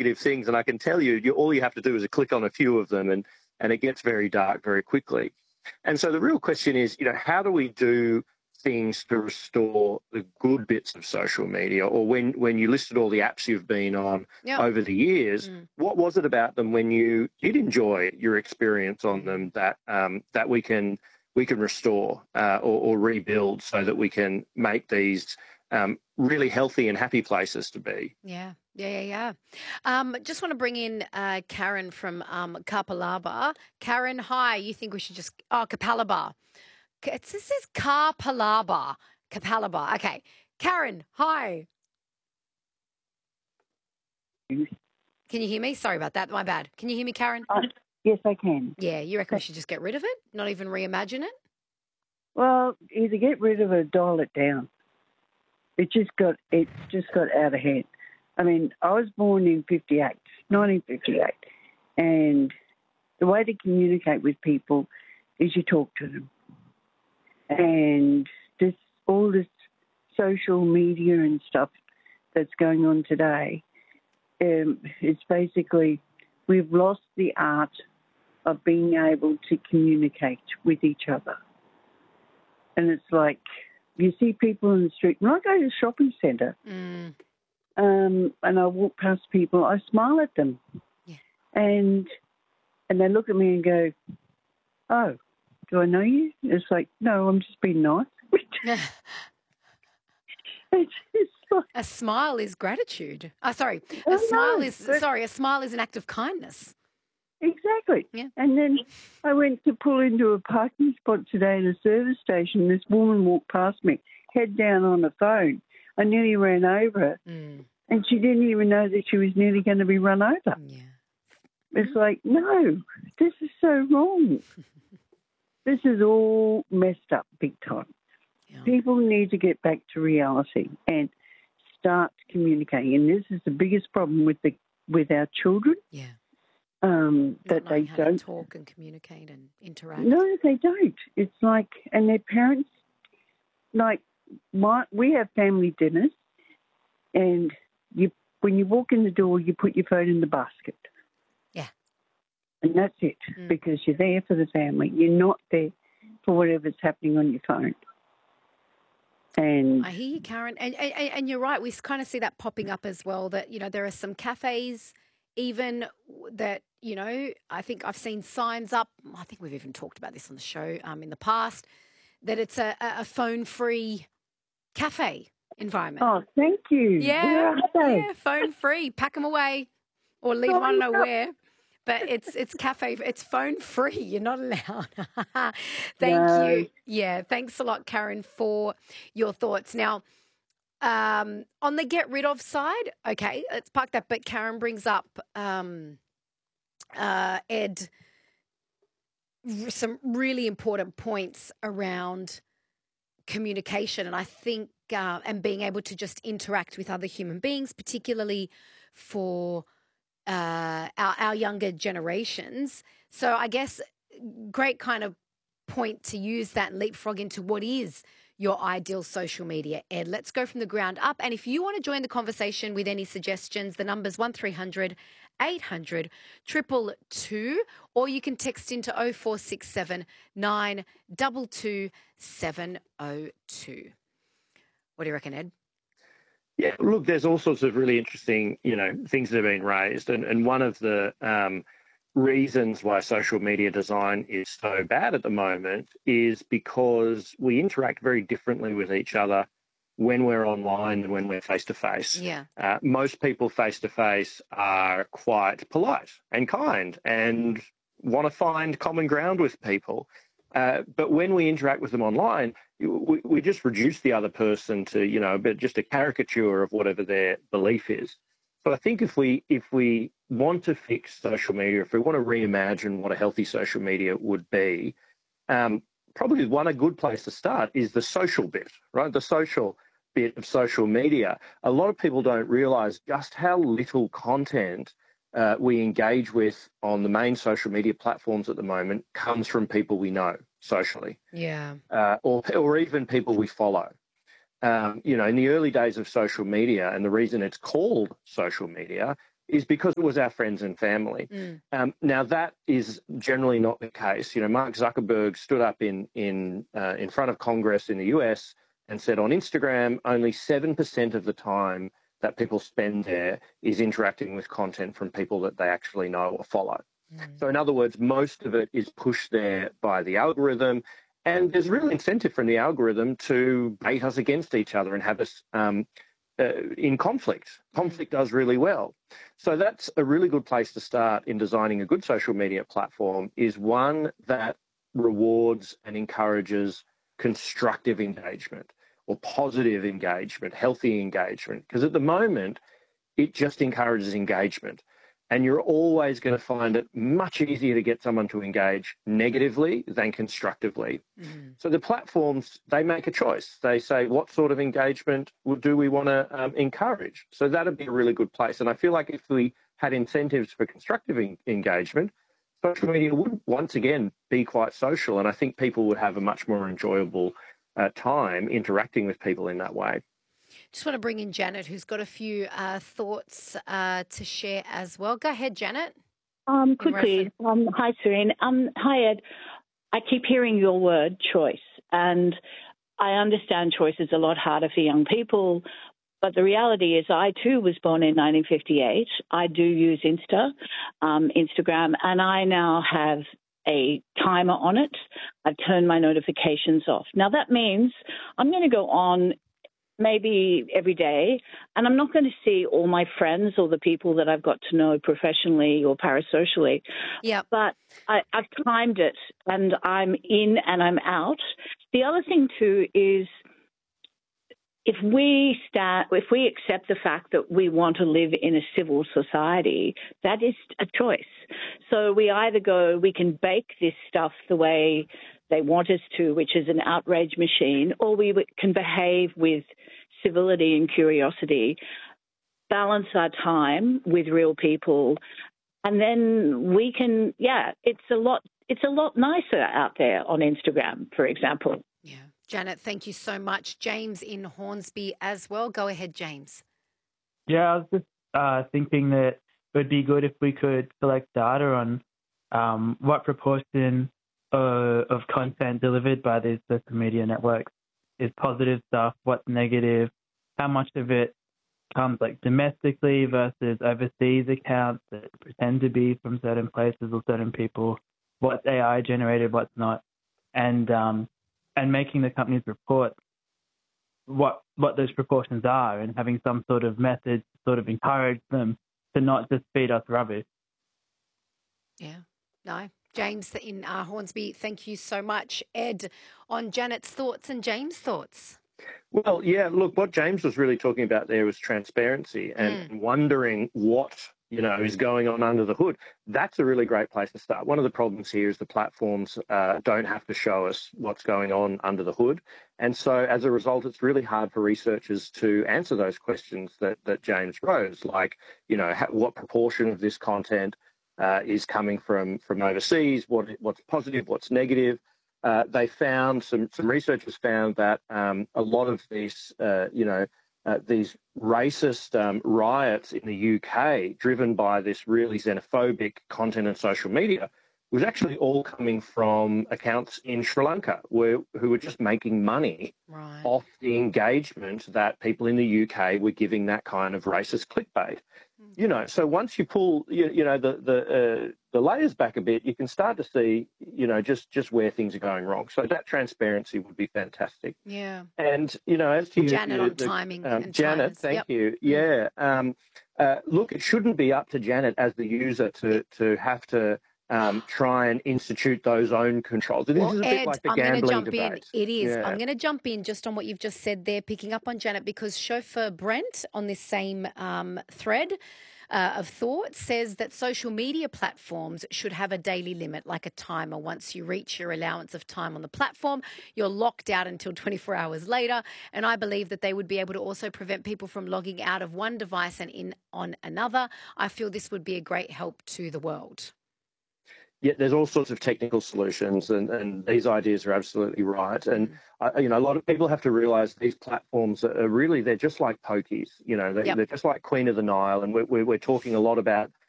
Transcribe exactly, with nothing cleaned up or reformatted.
negative things, and I can tell you, you all you have to do is click on a few of them, and and it gets very dark very quickly. And so the real question is, you know, how do we do things to restore the good bits of social media? Or when, when you listed all the apps you've been on Yeah. over the years, Mm. what was it about them when you did enjoy your experience on them that um, that we can we can restore uh, or, or rebuild so that we can make these um, really healthy and happy places to be? Yeah, yeah, yeah, yeah. Um, just want to bring in uh, Karen from um, Kapalaba. Karen, hi. You think we should just oh Kapalaba? K- It says says Kapalaba. Kapalaba. Okay, Karen, hi. Can you hear me? Sorry about that. My bad. Can you hear me, Karen? Uh, yes, I can. Yeah, you reckon we should just get rid of it? Not even reimagine it? Well, either get rid of it or dial it down. It just got it just got out of hand. I mean, I was born in fifty-eight, nineteen fifty-eight, and the way to communicate with people is you talk to them. And this all this social media and stuff that's going on today, um, it's basically we've lost the art of being able to communicate with each other. And it's like you see people in the street. When I go to the shopping centre Mm, um, and I walk past people, I smile at them. Yeah. And and they look at me and go, oh, do I know you? It's like, no, I'm just being nice. It's just like, a smile is gratitude. Oh, sorry. I A smile know, is but- sorry. A smile is an act of kindness. exactly. Yeah. And then I went to pull into a parking spot today at a service station. This woman walked past me, head down on the phone. I nearly ran over her. Mm, And she didn't even know that she was nearly going to be run over. yeah. It's like, no, this is so wrong. This is all messed up big time. Yeah. People need to get back to reality and start communicating. And this is the biggest problem with the with our children, Yeah. um, Not that they knowing how to don't. talk and communicate and interact. No, they don't. It's like, and their parents, like, my, we have family dinners, and you when you walk in the door, you put your phone in the basket. Yeah. And that's it, Mm. because you're there for the family. You're not there for whatever's happening on your phone. And I hear you, Karen, and, and and you're right. We kind of see that popping up as well. That you know there are some cafes, even that you know. I think I've seen signs up. I think we've even talked about this on the show um, in the past. That it's a, a phone-free cafe environment. oh, thank you. Where yeah, are they? yeah, phone-free. Pack them away, or leave them. I don't know where. But it's it's cafe, it's phone free. You're not allowed. Thank No. you. Yeah, thanks a lot, Karen, for your thoughts. Now, um, on the get rid of side, okay, let's park that. But Karen brings up, um, uh, Ed, r- some really important points around communication, and I think uh, and being able to just interact with other human beings, particularly for uh, our, our younger generations. So I guess great kind of point to use that and leapfrog into what is your ideal social media. Ed, let's go from the ground up. And if you want to join the conversation with any suggestions, the number's one three hundred eight hundred two two two, or you can text into oh four six seven nine two two seven oh two. What do you reckon, Ed? Yeah, look, there's all sorts of really interesting, you know, things that have been raised, and and one of the um, reasons why social media design is so bad at the moment is because we interact very differently with each other when we're online than when we're face to face. Yeah. Uh, most people face to face are quite polite and kind and want to find common ground with people. Uh, but when we interact with them online, we, we just reduce the other person to, you know, but just a caricature of whatever their belief is. So I think if we if we want to fix social media, if we want to reimagine what a healthy social media would be, um, probably one a good place to start is the social bit, right? The social bit of social media. A lot of people don't realise just how little content Uh, we engage with on the main social media platforms at the moment comes from people we know socially, Yeah. uh, or or even people we follow. Um, you know, in the early days of social media, and the reason it's called social media is because it was our friends and family. Mm. Um, now, that is generally not the case. You know, Mark Zuckerberg stood up in, in, uh, in front of Congress in the U S and said on Instagram, only seven percent of the time that people spend there is interacting with content from people that they actually know or follow. Mm. So in other words, most of it is pushed there by the algorithm, and there's real incentive from the algorithm to bait us against each other and have us um, uh, in conflict. Conflict does really well. So that's a really good place to start in designing a good social media platform, is one that rewards and encourages constructive engagement or positive engagement, healthy engagement, because at the moment, it just encourages engagement. And you're always going to find it much easier to get someone to engage negatively than constructively. Mm. So the platforms, they make a choice. They say, what sort of engagement do we want to um, encourage? So that'd be a really good place. And I feel like if we had incentives for constructive en- engagement, social media would once again be quite social. And I think people would have a much more enjoyable uh, time interacting with people in that way. Just want to bring in Janet, who's got a few uh, thoughts uh, to share as well. Go ahead, Janet. Um, quickly, um, hi, Serene. Um, hi, Ed. I keep hearing your word, choice, and I understand choice is a lot harder for young people, but the reality is I, too, was born in nineteen fifty-eight. I do use Insta, um, Instagram, and I now have a timer on it. I've turned my notifications off. Now, that means I'm going to go on maybe every day, and I'm not going to see all my friends or the people that I've got to know professionally or parasocially. Yeah. But I, I've timed it, and I'm in and I'm out. The other thing too is if we start, if we accept the fact that we want to live in a civil society, that is a choice. So we either go, we can bake this stuff the way they want us to, which is an outrage machine, or we can behave with civility and curiosity, balance our time with real people, and then we can, yeah, it's a lot, it's a lot nicer out there on Instagram, for example. Yeah. Janet, thank you so much. James in Hornsby as well. Go ahead, James. Yeah, I was just uh, thinking that it would be good if we could collect data on um, what proportion uh, of content delivered by these social media networks is positive stuff, what's negative, how much of it comes like domestically versus overseas accounts that pretend to be from certain places or certain people, what's A I generated, what's not, and um, and making the companies report what what those proportions are and having some sort of method to sort of encourage them to not just feed us rubbish. Yeah, no. James in uh, Hornsby, thank you so much. Ed, on Janet's thoughts and James' thoughts. Well, yeah, look, what James was really talking about there was transparency and Mm. wondering what, you know, is going on under the hood. That's a really great place to start. One of the problems here is the platforms uh, don't have to show us what's going on under the hood. And so as a result, it's really hard for researchers to answer those questions that, that James rose, like, you know, ha- what proportion of this content uh, is coming from, from overseas, what, what's positive, what's negative. Uh, they found, some, some researchers found that um, a lot of these, uh, you know, uh, these racist um, riots in the U K, driven by this really xenophobic content and social media, was actually all coming from accounts in Sri Lanka, where, who were just making money Right. off the engagement that people in the U K were giving that kind of racist clickbait. You know, so once you pull, you, you know, the the uh, the layers back a bit, you can start to see, you know, just just where things are going wrong. So that transparency would be fantastic. Yeah. And you know, as to Janet you, on the, timing um, and Janet, timers. thank Yep. you. Yeah, um, uh, look, it shouldn't be up to Janet as the user to to have to um, try and institute those own controls. This Well, is a bit Ed, like the I'm going to gambling jump in. debate. It is. Yeah. I'm going to jump in just on what you've just said there, picking up on Janet, because chauffeur Brent on this same um, thread uh, of thought says that social media platforms should have a daily limit, like a timer. Once you reach your allowance of time on the platform, you're locked out until twenty-four hours later. And I believe that they would be able to also prevent people from logging out of one device and in on another. I feel this would be a great help to the world. yeah, there's all sorts of technical solutions, and, and these ideas are absolutely right. And uh, you know, a lot of people have to realise these platforms are really, they're just like pokies. You know, they, Yep. they're just like Queen of the Nile, and we're, we're we're talking a lot about